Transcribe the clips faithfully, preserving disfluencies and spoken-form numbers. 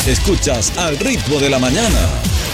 Escuchas Al Ritmo de la Mañana.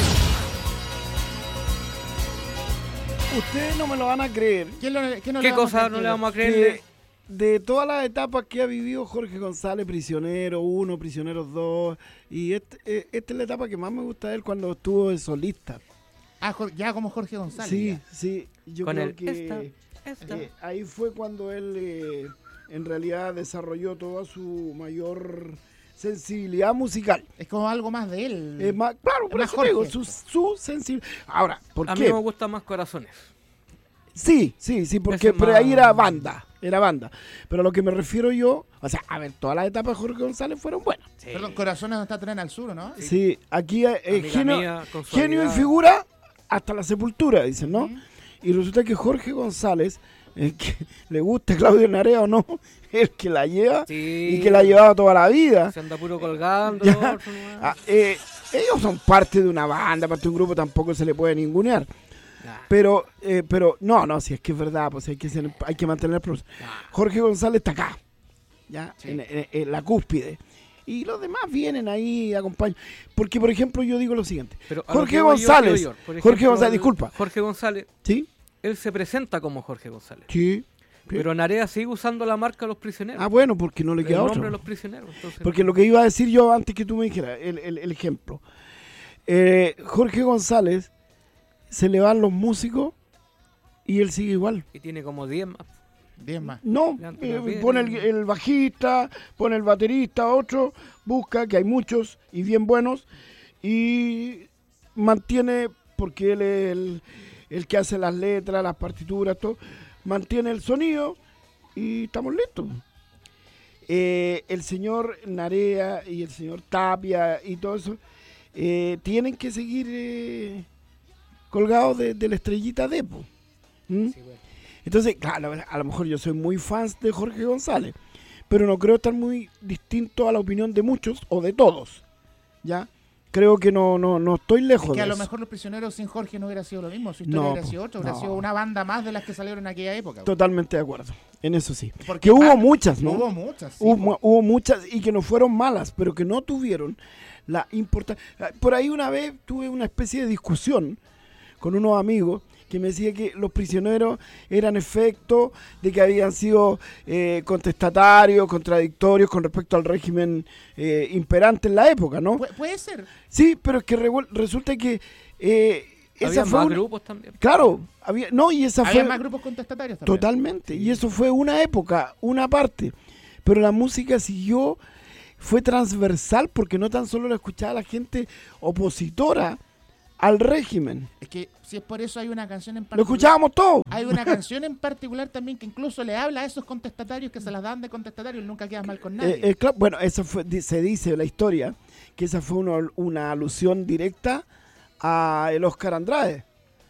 Ustedes no me lo van a creer. ¿Qué, lo, qué, no ¿Qué le vamos cosa a no le vamos a Que creer? de todas las etapas que ha vivido Jorge González, Prisionero uno, Prisioneros dos, y este, eh, esta es la etapa que más me gusta de él cuando estuvo de solista. Ah, ya como Jorge González. Sí, ya. sí, yo Con creo el que esta, esta. eh, ahí fue cuando él eh, en realidad desarrolló toda su mayor sensibilidad musical. Es como algo más de él. Es más, claro, por más eso te digo, Jorge su, esto. su sensibilidad. Ahora, ¿por A qué? mí me gustan más Corazones. Sí, sí, sí, porque Ese pero más- ahí era banda, era banda. Pero a lo que me refiero yo, o sea, a ver, todas las etapas de Jorge González fueron buenas. Perdón, Corazones no está Tren al Sur, ¿no? Sí, aquí eh, Amiga genio, mía, con genio y suavidad. figura hasta la sepultura, dicen, ¿no? Ujú. Y resulta que Jorge González, eh, que le guste Claudio Narea o no, es el que la lleva Sí. y que la ha llevado toda la vida. Se anda puro colgando. Ya. otro nomás. Ah, eh, ellos son parte de una banda, parte de un grupo, tampoco se le puede ningunear. Nah, Pero, eh, pero, no, no, si es que es verdad, pues hay que, ser- hay que mantener el proceso. nah. Jorge González está acá, ya, Sí. en, en- en la cúspide. Y los demás vienen ahí y acompañan. Porque, por ejemplo, yo digo lo siguiente. Pero a lo Jorge que voy yo, González, quiero yo. Por Jorge ejemplo, González, el- disculpa. Jorge González, ¿Sí? él se presenta como Jorge González. Sí. Pero Narea sigue usando la marca Los Prisioneros. Ah, bueno, porque no le el queda nombre otro. de Los Prisioneros. Entonces, Porque lo que iba a decir yo antes que tú me dijeras, el, el- el ejemplo. Eh, Jorge González, se le van los músicos y él sigue igual. Y tiene como diez más. Diez más. No, Le han eh, tirado bien, pone el, eh. el bajista, pone el baterista, otro, busca, que hay muchos y bien buenos, y mantiene, porque él es el, el que hace las letras, las partituras, todo, mantiene el sonido y estamos listos. Eh, el señor Narea y el señor Tapia y todo eso eh, tienen que seguir eh, colgados de, de la estrellita de po. ¿Mm? Sí, bueno. Entonces, claro, a lo mejor yo soy muy fan de Jorge González, pero no creo estar muy distinto a la opinión de muchos o de todos, ¿ya? Creo que no no no estoy lejos Es que de a lo eso. mejor Los Prisioneros sin Jorge no hubiera sido lo mismo. Su historia No, hubiera po, sido otra. Hubiera no. sido una banda más de las que salieron en aquella época. Totalmente de acuerdo, en eso sí. Porque Que hubo bandas- muchas, ¿no? Hubo muchas. sí, Hubo, po. mu- hubo muchas y que no fueron malas, pero que no tuvieron la importancia. Por ahí una vez tuve una especie de discusión con unos amigos que me decía que Los Prisioneros eran efecto de que habían sido eh, contestatarios, contradictorios con respecto al régimen eh, imperante en la época, ¿no? Pu- puede ser. Sí, pero es que revuel- resulta que eh, esa Había fue más una- grupos también. Claro, había, no, y esa Había fue más grupos contestatarios también. totalmente, y eso fue una época, una parte, pero la música siguió, fue transversal porque no tan solo la escuchaba la gente opositora al régimen, Es que si es por eso hay una canción en lo particular. escuchábamos todos. Hay una canción en particular también que incluso le habla a esos contestatarios que se las dan de contestatarios y nunca quedas mal con nadie. Eh, eh, claro, bueno, eso fue, di- se dice la historia, que esa fue una, una alusión directa a el Oscar Andrade.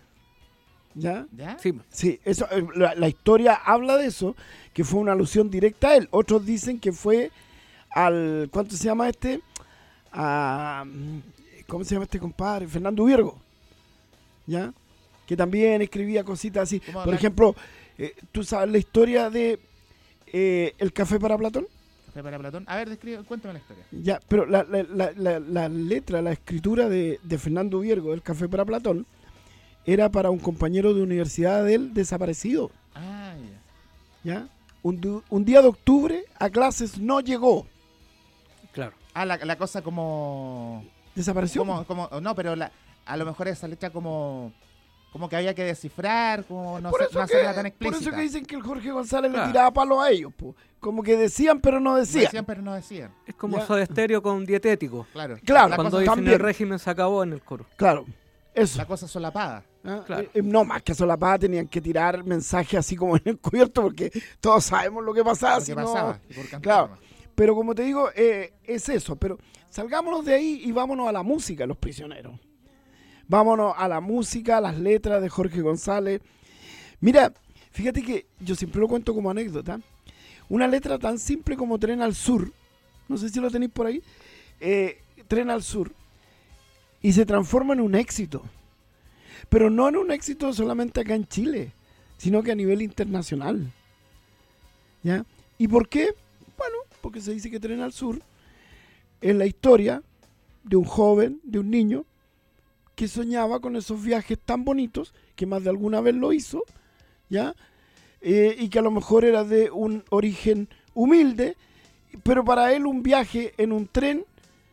¿Ya? ¿Ya? Sí, Sí, eso, eh, la, la historia habla de eso, que fue una alusión directa a él. Otros dicen que fue al, ¿cuánto se llama este? A, ¿cómo se llama este compadre? Fernando Viergo, ¿ya? Que también escribía cositas así. ¿Cómo Por hablar? ejemplo, eh, ¿tú sabes la historia de eh, El Café para Platón? Café para Platón. A ver, describe, cuéntame la historia. Ya, pero la, la, la, la, la letra, la escritura de, de Fernando Viergo, El Café para Platón, era para un compañero de universidad de él desaparecido, Ah, ya. ¿ya? Un, du- un día de octubre a clases no llegó, claro. Ah, la, la cosa como... desapareció. como, como no, pero la, a lo mejor esa letra como... Como que había que descifrar, como no, por, sé, eso no que, hacerla tan por explícita. eso que dicen que el Jorge González Claro. le tiraba palo a ellos, po. Como que decían pero no No decían. decían, pero no decían. Es como Ya. Soda Stereo con dietético. Claro. Claro, la Cuando cosa, dicen también. el régimen se acabó en el coro. Claro, eso. la cosa solapada. ¿Ah? Claro. Eh, eh, no, más que solapada tenían que tirar mensajes así como en el cubierto porque todos sabemos lo que pasaba. Lo si que no- pasaba. y por cantar Claro. nomás. Pero como te digo, eh, es eso. Pero salgámonos de ahí y vámonos a la música, Los Prisioneros. Vámonos a la música, a las letras de Jorge González. Mira, fíjate que yo siempre lo cuento como anécdota. Una letra tan simple como Tren al Sur, no sé si lo tenéis por ahí, eh, Tren al Sur, y se transforma en un éxito. Pero no en un éxito solamente acá en Chile, sino que a nivel internacional. ¿Ya? ¿Y por qué? Bueno, porque se dice que Tren al Sur, en la historia, de un joven, de un niño, que soñaba con esos viajes tan bonitos, que más de alguna vez lo hizo, ¿ya? Eh, y que a lo mejor era de un origen humilde, pero para él un viaje en un tren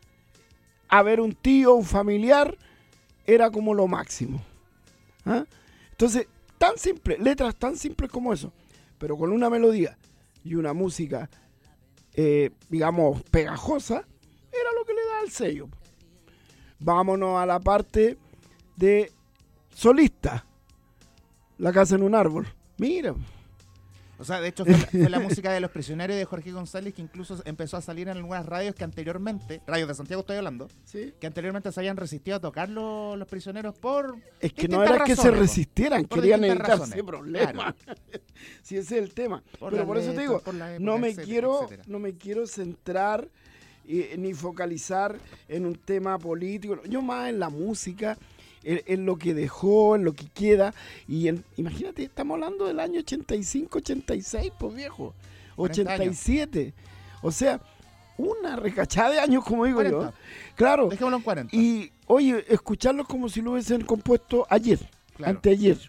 a ver un tío, un familiar, era como lo máximo. ¿Ah? Entonces, tan simple, letras tan simples como eso, pero con una melodía y una música, eh, digamos, pegajosa, era lo que le da el sello. Vámonos a la parte de solista. La casa en un árbol. Mira. O sea, de hecho fue la, fue la música de Los Prisioneros de Jorge González, que incluso empezó a salir en algunas radios que anteriormente, radios de Santiago estoy hablando, ¿Sí? que anteriormente se habían resistido a tocar los, los prisioneros por Es que no distintas era que se razones, resistieran, por querían distintas evitarse razones. problemas. Si ese es el tema. Por Pero las por eso te letras, digo, por la época, no me etcétera, quiero, etcétera. no me quiero centrar eh, ni focalizar en un tema político. Yo más en la música, en, en lo que dejó, en lo que queda. Y en, imagínate, estamos hablando del año ochenta y cinco, ochenta y seis, pues viejo. ochenta y siete. O sea, una recachada de años, como digo cuarenta. yo. Claro. Dejémoslo en cuarenta. Y, oye, escucharlos como si lo hubiesen compuesto ayer, Claro. anteayer.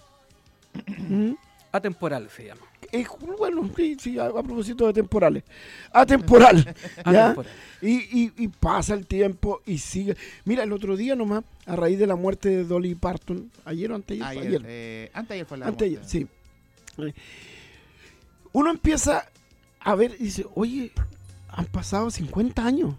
¿Mm? Atemporal se llama. Es, bueno, sí, sí, a, a propósito de temporales. Atemporal. ¿Ya? Atemporal. Y, y, y pasa el tiempo y sigue. Mira, el otro día nomás, a raíz de la muerte de Dolly Parton, ayer o anteayer, Ayer, ayer, eh, anteayer fue la anteayer, muerte. sí. Eh, Uno empieza a ver y dice, oye, han pasado cincuenta años.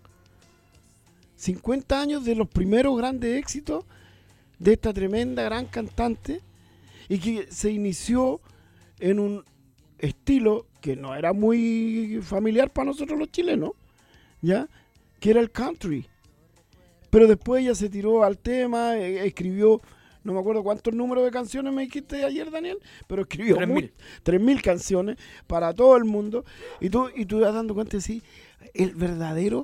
cincuenta años de los primeros grandes éxitos de esta tremenda gran cantante y que se inició en un estilo que no era muy familiar para nosotros los chilenos, ¿ya? Que era el country. Pero después ella se tiró al tema, eh, escribió, no me acuerdo cuántos números de canciones me dijiste ayer, Daniel, pero escribió Tres mil. tres mil canciones para todo el mundo. Y tú, y tú vas dando cuenta de sí, el verdadero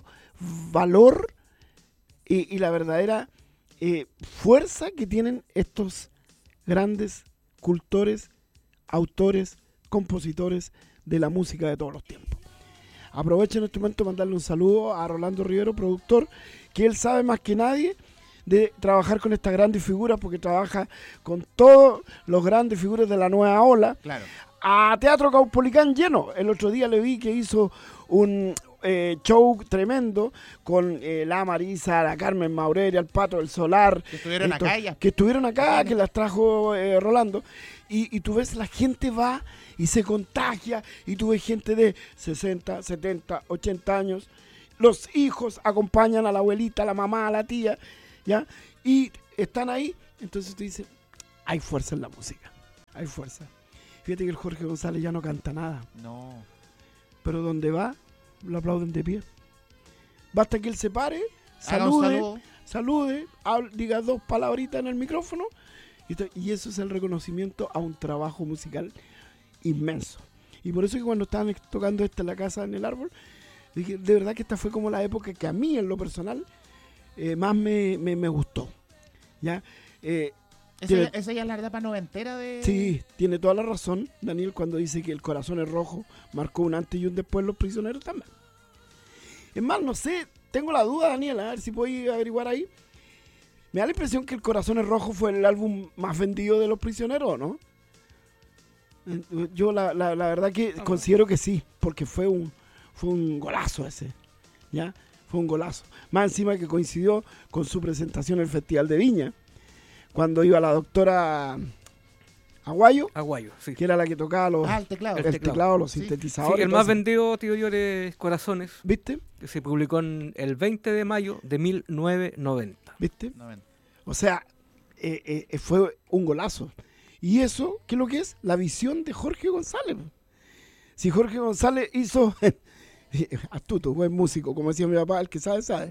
valor y, y la verdadera eh, fuerza que tienen estos grandes cultores, autores, compositores de la música de todos los tiempos. Aprovecho en este momento para mandarle un saludo a Rolando Rivero, productor, que él sabe más que nadie de trabajar con estas grandes figuras, porque trabaja con todos los grandes figuras de la nueva ola. Claro. A Teatro Caupolicán lleno. El otro día le vi que hizo un eh, show tremendo con eh, la Marisa, la Carmen Maurelia, el Pato del Solar. Que estuvieron esto- acá ya. Que estuvieron acá, Acá. que las trajo eh, Rolando. Y, y tú ves, la gente va y se contagia. Y tú ves gente de sesenta, setenta, ochenta años. Los hijos acompañan a la abuelita, a la mamá, a la tía, ¿ya? Y están ahí. Entonces tú dices, hay fuerza en la música. Hay fuerza. Fíjate que el Jorge González ya no canta nada. No. Pero donde va, lo aplauden de pie. Basta que él se pare, Haga un salude, saludo. salude, hable- diga dos palabritas en el micrófono. Y, to- y eso es el reconocimiento a un trabajo musical inmenso. Y por eso que cuando estaban ex- tocando esta en la casa en el árbol, dije, de verdad que esta fue como la época que a mí en lo personal eh, más me, me, me gustó. ¿Ya? Eh, Esa, Tiene- ya, esa ya es la etapa noventera de... Sí, tiene toda la razón, Daniel, cuando dice que el corazón es rojo, marcó un antes y un después los prisioneros también. Es más, no sé, tengo la duda, Daniel, a ver si podéis averiguar ahí. Me da la impresión que el corazón es rojo fue el álbum más vendido de los prisioneros, ¿no? Eh, Yo la, la, la verdad que considero que sí, porque fue un, fue un golazo ese, ¿ya? Fue un golazo. Más encima que coincidió con su presentación en el Festival de Viña, cuando iba la doctora Aguayo, Aguayo, sí. que era la que tocaba los, Ah, el teclado. el el teclado, teclado. los Sí. Sí, sintetizadores. el todo más eso. vendido, tío Llores Corazones, ¿Viste? que se publicó en el veinte de mayo de mil novecientos noventa. ¿Viste? noventa. O sea, eh, eh, fue un golazo. Y eso, ¿qué es lo que es? La visión de Jorge González. Si Jorge González hizo, astuto, buen músico, como decía mi papá, el que sabe, sabe.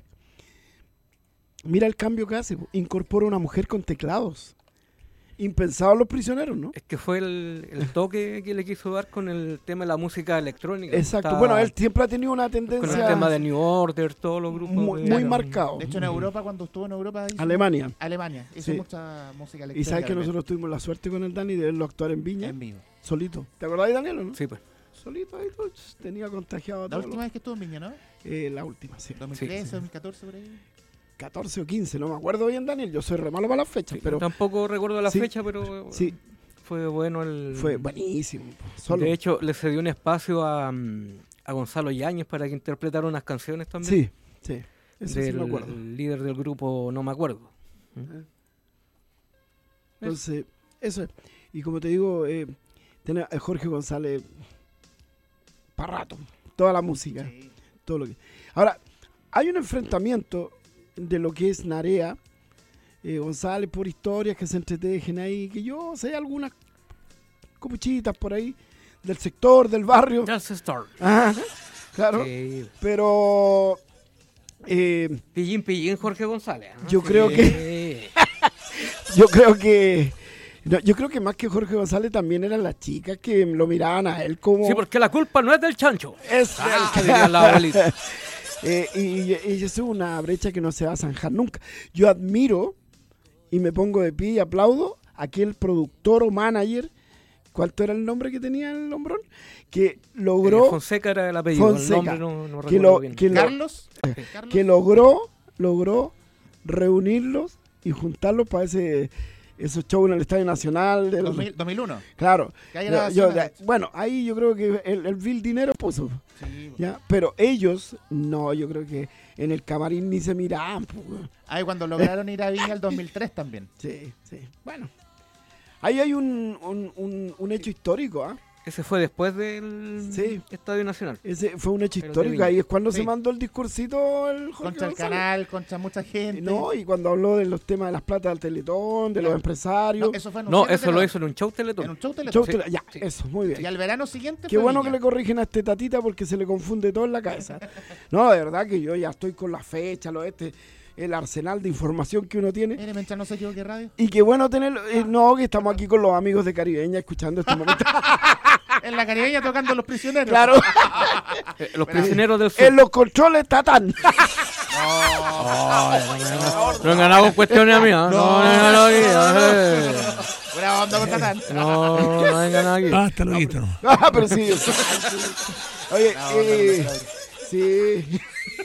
Mira el cambio que hace, incorpora una mujer con teclados. Impensado a los prisioneros, ¿no? Es que fue el, el toque que le quiso dar con el tema de la música electrónica. Exacto. Estaba Bueno, él siempre ha tenido una con el tendencia tema de New Order, todos los grupos. muy, de- muy Claro. marcado. De hecho, en Europa, cuando estuvo en Europa... hizo- Alemania. Alemania. Hizo Sí. mucha música electrónica. Y sabes que también. nosotros tuvimos la suerte con el Dani de verlo actuar en Viña, En vivo. solito. ¿Te acordás, Daniel, o no? Sí, pues. solito ahí, todo, tenía contagiado a La todos. última vez que estuvo en Viña, ¿no? Eh, la última, sí. dos mil trece, Sí, sí. dos mil catorce, por ahí. catorce o quince, no me acuerdo bien, Daniel. Yo soy re malo para las fechas, Sí, pero tampoco recuerdo la Sí. fecha, pero sí, fue bueno el... fue buenísimo. Solo. De hecho, le cedió un espacio a, mm, a Gonzalo Yáñez para que interpretara unas canciones también. Sí, sí. Eso del sí me acuerdo. líder del grupo, no me acuerdo. Entonces, eso es. Y como te digo, eh, tener a Jorge González para rato. Toda la música. Sí. Todo lo que... Ahora, hay un enfrentamiento de lo que es Narea, eh, González, por historias que se entretejen ahí, que yo sé algunas copuchitas por ahí, del sector, del barrio. Just Star. Ajá, claro. Sí. Pero eh, Pillín, pillín, Jorge González. ¿ah? Yo creo que... yo creo que no, yo creo que más que Jorge González también eran las chicas que lo miraban a él como Sí, porque la culpa no es del chancho. es Ah, diría la abuelita. Eh, y, y eso es una brecha que no se va a zanjar nunca. Yo admiro y me pongo de pie y aplaudo a aquel productor o manager, ¿cuánto era el nombre que tenía el hombrón? Que logró, Eh, Fonseca era el apellido, Fonseca, el nombre no, no que, recuerdo lo, bien. que, lo- Carlos. Carlos. que logró, logró reunirlos y juntarlos para ese esos shows en el Estadio Nacional. del- dos mil, dos mil uno. Claro. Que hay Yo- grabaciones, yo- de hecho. bueno, ahí yo creo que el, el Bill dinero puso. Sí, po. ¿Ya? Pero ellos, no, yo creo que en el camarín ni se miraban. Pues, weón. Ah, y cuando lograron ir a Viña el dos mil tres también. Sí, sí. Bueno, ahí hay un, un, un, un hecho histórico, ¿ah? Ese fue después del Sí. Estadio Nacional. Ese fue un hecho Pero de histórico. Viña. Ahí es cuando Sí. se mandó el discursito el Jorge Contra el González. canal, contra mucha gente. No, y cuando habló de los temas de las platas del Teletón, de los Claro. empresarios. No, eso fue No, anunciado eso lo desde hizo en un show Teletón. en un show Teletón. Chau, sí, tele- ya, sí. eso, muy bien. Y al verano siguiente Qué fue bueno Viña. que le corrigen a este tatita porque se le confunde todo en la cabeza. No, de verdad que yo ya estoy con la fecha, lo este, el arsenal de información que uno tiene. Mire, mientras no se equivoque radio. Y qué bueno tenerlo. eh, no, que estamos aquí con los amigos de Caribeña escuchando este momento. En la caribeña tocando Los Prisioneros. Claro, Eh, los prisioneros del sur. en los controles tatán. No han ganado con cuestiones a mí. ¿ah? No, no, no, no, eh. Buena onda con Tatán. no, no han ganado aquí. Hasta luego. No. Ah, pero sí. Oye, Buena onda con eh, Claudio. sí.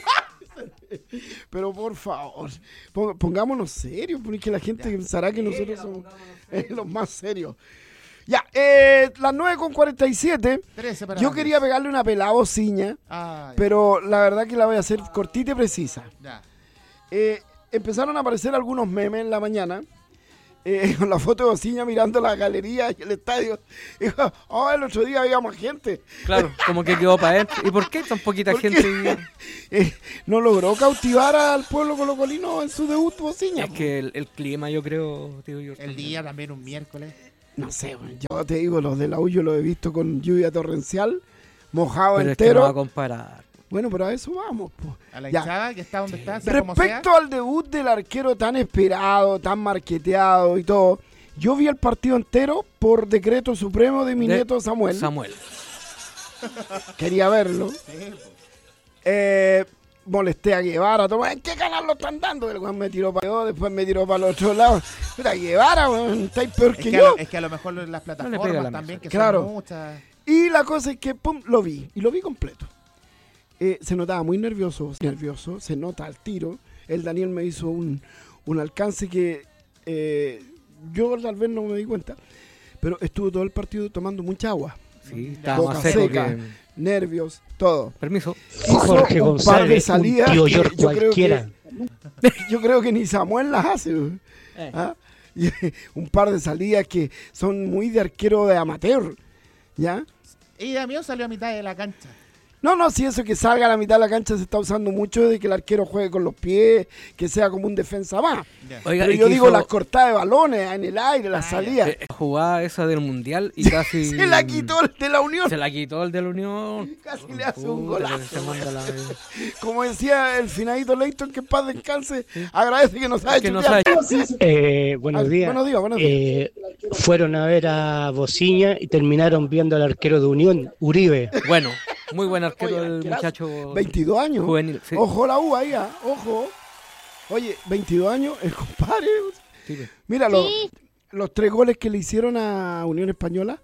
Pero por favor, pon- pongámonos serios, porque la gente pensará que nosotros somos eh, los más serios. Ya, eh, las nueve con cuarenta y siete. trece para Yo las quería pegarle una pelada bociña, Ah, ya. pero la verdad que la voy a hacer cortita y precisa. Ya. Eh, empezaron a aparecer algunos memes en la mañana, eh, con la foto de Bociña mirando la galería y el estadio. Dijo, oh, el otro día había más gente. Claro, como que quedó para él. ¿Y por qué tan poquita ¿Por qué? gente? Eh, no logró cautivar al pueblo colocolino en su debut Bociña. Es que el, el clima, yo creo, tío, yo El día también, un miércoles. No sé, bueno, yo te digo, los del Aullo los he visto con lluvia torrencial, mojado Pero es que entero. no va a comparar. Bueno, pero a eso vamos. Po. A la Ya. hinchada que está donde está, sea como sea. Respecto al debut del arquero tan esperado, tan marqueteado y todo, yo vi el partido entero por decreto supremo de mi De nieto Samuel. Samuel. Quería verlo. Sí, po. Eh, molesté a Guevara, toma, ¿en qué canal lo están dando? El weón me tiró para yo, después me tiró para el otro lado. Mira, Guevara, weón, estáis peor Es que que, a yo. lo, es que a lo mejor las No le pega plataformas la también, mesa. que Claro. son muchas. Y la cosa es que, pum, lo vi. Y lo vi completo. Eh, se notaba muy nervioso, nervioso, se nota al tiro. El Daniel me hizo un, un alcance que eh, yo tal vez no me di cuenta, pero estuvo todo el partido tomando mucha agua. Sí, está Boca más seco seca. que... Nervios, todo. Permiso. Hizo Jorge un par de González, un salidas tío que George yo creo cualquiera. que, yo creo que ni Samuel las hace. weón. Eh. ¿Ah? Y un par de salidas que son muy de arquero de amateur. ¿Ya? Y a mí salió a mitad de la cancha. No, no, si eso que salga a la mitad de la cancha se está usando mucho de que el arquero juegue con los pies, que sea como un defensa más. Ya. Oiga, Pero y yo que digo hizo, las cortadas de balones en el aire, las Ah, salidas. eh, jugada esa del mundial y casi. Se la quitó el de la Unión. Se la quitó el de la Unión. Casi le hace un Puta, golazo. que se manda la- Como decía el finadito Leighton, que en paz descanse, agradece que nos ha que hecho no chutear. sabe. Eh, buenos Ah, días. buenos días, buenos días. Eh, fueron a ver a Bociña y terminaron viendo al arquero de Unión, Uribe. Bueno, muy buen arquero Oye, el arquerazo. muchacho. veintidós años. Juvenil, sí. Ojo la U ahí, ah, ojo. Oye, veintidós años, el compadre. Sí, pues. Mira, los, los tres goles que le hicieron a Unión Española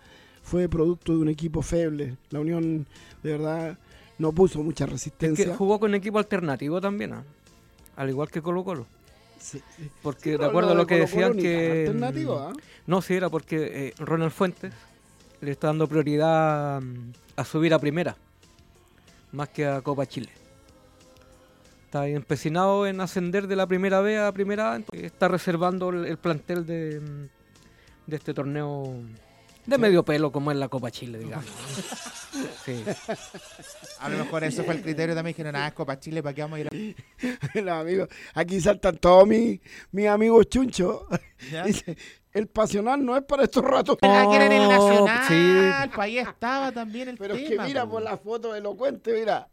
fue producto de un equipo feble. La Unión, de verdad, no puso mucha Es resistencia. que jugó con equipo alternativo también, ¿ah? Al igual que Colo Colo. Sí, sí. Porque Sí, de pero acuerdo a de lo que Colo-Colo decían ni tan que... alternativo, ¿ah? No, sí, era porque eh, Ronald Fuentes le está dando prioridad mm, a subir a primera, más que a Copa Chile. Está ahí empecinado en ascender de la primera B a primera A, entonces está reservando el, el plantel de, mm, de este torneo de medio pelo como es la Copa Chile, digamos. Sí. A lo mejor eso fue el criterio también, dijeron, nada, es Copa Chile, ¿para qué vamos a ir a...? Los amigos, aquí saltan todos mis, mis amigos chunchos. ¿Ya? Dice, el pasional no es para estos ratos. Ah, que era en el No, Nacional, para ahí estaba también el Pero es tema. que mira po. por la foto elocuente, mira.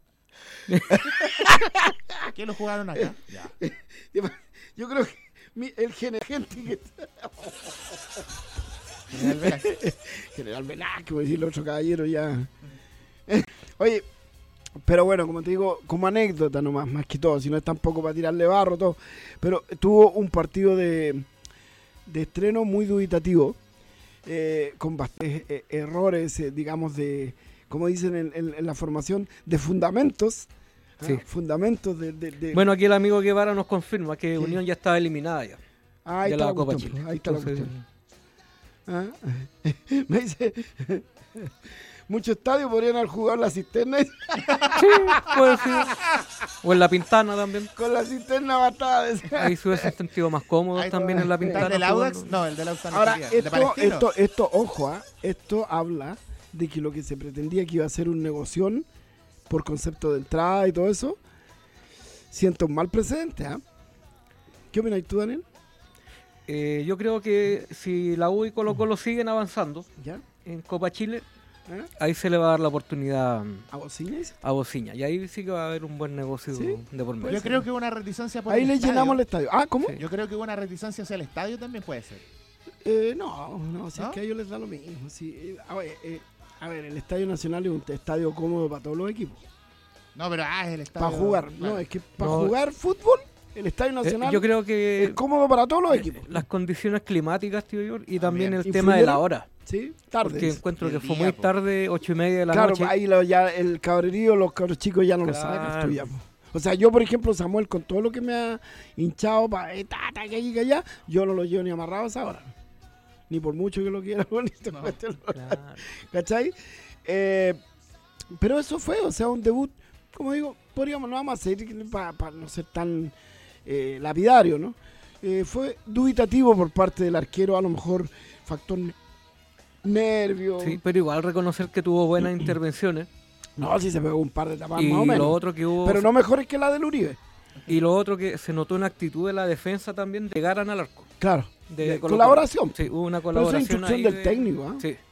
¿Qué lo jugaron acá? Ya. Yo creo que mi- el general gente que está- General Velázquez. General Velázquez, como decir el otro caballero ya. Oye, pero bueno, como te digo, como anécdota nomás, más que todo, si no es tampoco para tirarle barro, todo. Pero tuvo un partido de, de estreno muy dubitativo, eh, con bastantes eh, errores, eh, digamos, de, como dicen en, en- en la formación, de fundamentos. ¿ah? Sí. Fundamentos de... de- de- Bueno, aquí el amigo Guevara nos confirma que ¿Qué? Unión ya estaba eliminada ya. ahí de está la la Copa cuestión, Chile. pues, ahí está la Entonces, cuestión. ¿Ah? Me dice, muchos estadios podrían haber jugado en la cisterna y sí, puede ser. O en la Pintana también. con la cisterna bastada. Ahí se hubiese sentido más cómodo Ahí también en la ¿Está Pintana. el del Audax? jugando. No, el del Audax. no Ahora, sería. ¿El de esto, Palestino? esto, esto, ojo, ¿ah? Esto habla de que lo que se pretendía que iba a ser un negoción por concepto de entrada y todo eso, siento un mal precedente. ¿ah? ¿Qué opinas tú, Daniel? Eh, yo creo que si la U y Colo Colo siguen avanzando ¿Ya? en Copa Chile, ¿Ah? ahí se le va a dar la oportunidad ¿A Bocina dice? a Bociña. Y ahí sí que va a haber un buen negocio ¿Sí? de por medio. Yo creo que hubo una reticencia por Ahí el le estadio. llenamos el estadio. Ah, ¿cómo? Sí. Yo creo que hubo una reticencia hacia el estadio también puede ser. Eh, no, no, si ¿No? es que a ellos les da lo mismo. Si, eh, a, ver, eh, a ver, el Estadio Nacional es un estadio cómodo para todos los equipos. No, pero ah, es el estadio. Para jugar, Bueno, no, es que para No. jugar fútbol, el Estadio Eh, Nacional yo creo es que cómodo para todos los equipos. las condiciones climáticas, tío, Yor, y también También. el tema de la hora. ¿Sí? Tarde. Porque encuentro El que fue día, muy po. tarde, ocho y media de la Claro, noche. ahí lo- ya el cabrerío, los cabros chicos ya no lo Claro. saben. Esto ya, po. O sea, yo, por ejemplo, Samuel, con todo lo que me ha hinchado para eh, ta, ta, que aquí, que allá, yo no lo llevo ni amarrado a esa hora. Ni por mucho que lo quiera, bonito. No. Claro. ¿Cachai? Eh, pero eso fue, o sea, un debut, como digo, podríamos no vamos a seguir para no ser tan eh, lapidario, ¿no? Eh, fue dubitativo por parte del arquero, a lo mejor factor ne- nervio. Sí, pero igual reconocer que tuvo buenas intervenciones. No, sí se pegó un par de tapas Y más o menos. lo otro que hubo Pero no mejores que la del Uribe. y lo otro que se notó una actitud de la defensa también de llegar al arco. Claro. De De Colo-Colo. colaboración. Sí, hubo una Pero esa es colaboración instrucción ahí del de- técnico, ¿ah? Sí,